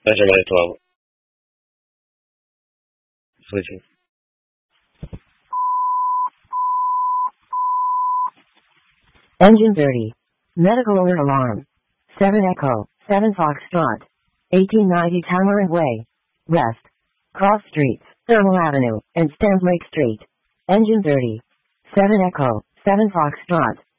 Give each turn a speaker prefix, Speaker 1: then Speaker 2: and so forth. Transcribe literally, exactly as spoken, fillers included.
Speaker 1: Nagionale twelve. Switching.
Speaker 2: Engine thirty. Medical alert alarm. seven Echo, seven Foxtrot. eighteen ninety Tamarind Way. West. Cross Streets, Thermal Avenue, and Stanlake Street. Engine thirty. seven Echo, seven Foxtrot.